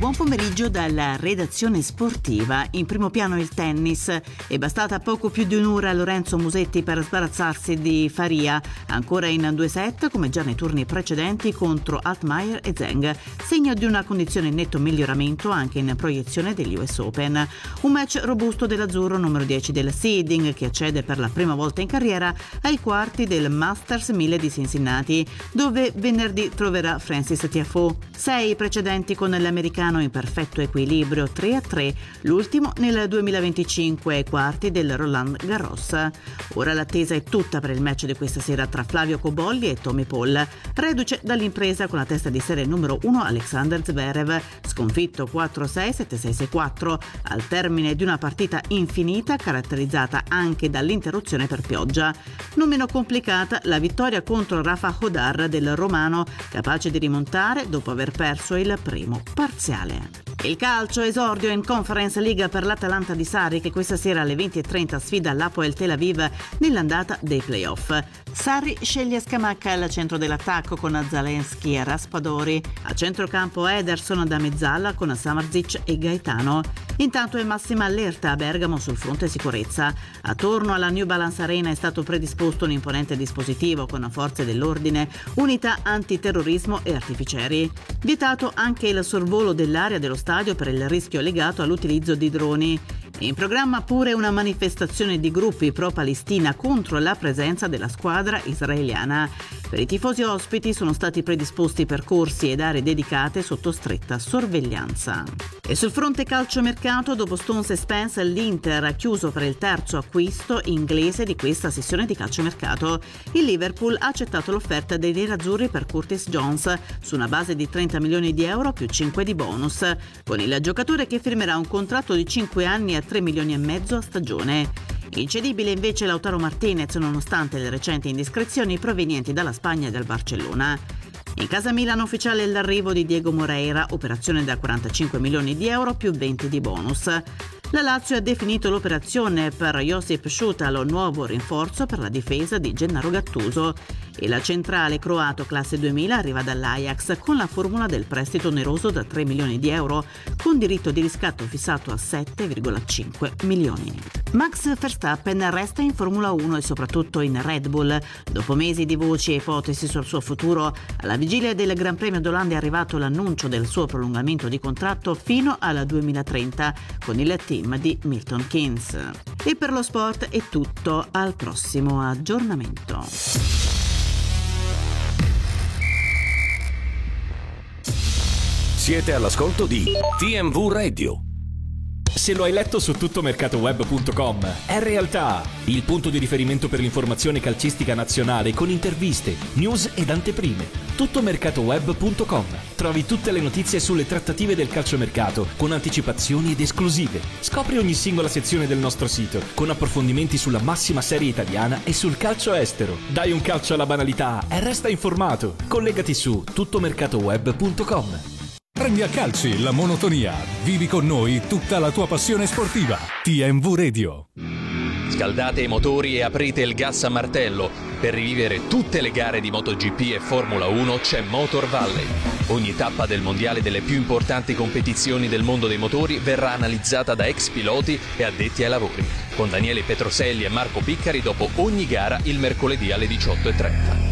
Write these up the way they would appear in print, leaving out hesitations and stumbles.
Buon pomeriggio dalla redazione sportiva. In primo piano il tennis. È bastata poco più di un'ora a Lorenzo Musetti per sbarazzarsi di Faria, ancora in 2 set come già nei turni precedenti contro Altmaier e Zheng, segno di una condizione in netto miglioramento anche in proiezione degli US Open. Un match robusto dell'azzurro, numero 10 del seeding, che accede per la prima volta in carriera ai quarti del Masters 1000 di Cincinnati, dove venerdì troverà Francis Tiafoe. 6 precedenti con l'americano in perfetto equilibrio, 3-3, l'ultimo nel 2025 ai quarti del Roland Garros. Ora l'attesa è tutta per il match di questa sera tra Flavio Cobolli e Tommy Paul, reduce dall'impresa con la testa di serie numero 1 Alexander Zverev, sconfitto 4-6, 7-6, 6-4 al termine di una partita infinita caratterizzata anche dall'interruzione per pioggia. Non meno complicata la vittoria contro Rafa Hodar del romano, capace di rimontare dopo aver perso il primo parziale. Il calcio, esordio in Conference League per l'Atalanta di Sarri, che questa sera alle 20:30 sfida l'Hapoel Tel Aviv nell'andata dei playoff. Sarri sceglie Scamacca al centro dell'attacco con Zalewski e Raspadori, a centrocampo Ederson da mezzala con Samardzic e Gaetano. Intanto è massima allerta a Bergamo sul fronte sicurezza. Attorno alla New Balance Arena è stato predisposto un imponente dispositivo con forze dell'ordine, unità antiterrorismo e artificieri. Vietato anche il sorvolo dell'area dello stadio per il rischio legato all'utilizzo di droni. In programma pure una manifestazione di gruppi pro-Palestina contro la presenza della squadra israeliana. Per i tifosi ospiti sono stati predisposti percorsi ed aree dedicate sotto stretta sorveglianza. E sul fronte calciomercato, dopo Stones e Spence, l'Inter ha chiuso per il terzo acquisto inglese di questa sessione di calciomercato. Il Liverpool ha accettato l'offerta dei nerazzurri per Curtis Jones su una base di 30 milioni di euro più 5 di bonus, con il giocatore che firmerà un contratto di 5 anni a 3 milioni e mezzo a stagione. Incedibile invece Lautaro Martinez, nonostante le recenti indiscrezioni provenienti dalla Spagna e dal Barcellona. In casa Milan ufficiale l'arrivo di Diego Moreira, operazione da 45 milioni di euro più 20 di bonus. La Lazio ha definito l'operazione per Josip Šutal, nuovo rinforzo per la difesa di Gennaro Gattuso, e la centrale croato classe 2000 arriva dall'Ajax con la formula del prestito oneroso da 3 milioni di euro con diritto di riscatto fissato a 7,5 milioni. Max Verstappen resta in Formula 1 e soprattutto in Red Bull. Dopo mesi di voci e ipotesi sul suo futuro, alla vigilia del Gran Premio d'Olanda è arrivato l'annuncio del suo prolungamento di contratto fino al 2030 con il team di Milton Keynes. E per lo sport è tutto, al prossimo aggiornamento. Siete all'ascolto di TMV Radio. Se lo hai letto su tuttomercatoweb.com, è realtà! Il punto di riferimento per l'informazione calcistica nazionale con interviste, news ed anteprime. Tuttomercatoweb.com. Trovi tutte le notizie sulle trattative del calciomercato con anticipazioni ed esclusive. Scopri ogni singola sezione del nostro sito con approfondimenti sulla massima serie italiana e sul calcio estero. Dai un calcio alla banalità e resta informato. Collegati su tuttomercatoweb.com. Prendi a calci la monotonia. Vivi con noi tutta la tua passione sportiva. TMV Radio. Scaldate i motori e aprite il gas a martello. Per rivivere tutte le gare di MotoGP e Formula 1 c'è Motor Valley. Ogni tappa del mondiale delle più importanti competizioni del mondo dei motori verrà analizzata da ex piloti e addetti ai lavori, con Daniele Petroselli e Marco Piccari dopo ogni gara il mercoledì alle 18:30.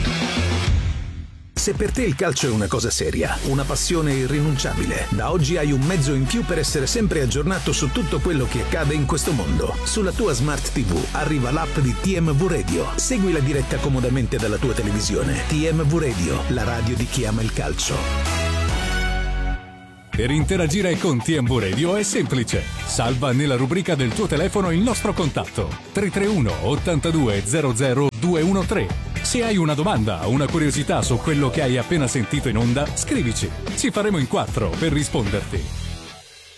Se per te il calcio è una cosa seria, una passione irrinunciabile, da oggi hai un mezzo in più per essere sempre aggiornato su tutto quello che accade in questo mondo. Sulla tua Smart TV arriva l'app di TMV Radio. Segui la diretta comodamente dalla tua televisione. TMV Radio, la radio di chi ama il calcio. Per interagire con TMV Radio è semplice. Salva nella rubrica del tuo telefono il nostro contatto 331 82 00 213. Se hai una domanda o una curiosità su quello che hai appena sentito in onda, scrivici. Ci faremo in 4 per risponderti.